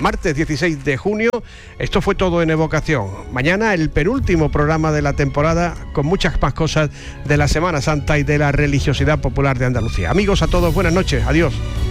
martes 16 de junio. Esto fue todo en Evocación. Mañana el penúltimo programa de la temporada, con muchas más cosas de la Semana Santa y de la religiosidad popular de Andalucía. Amigos, a todos, buenas noches, adiós.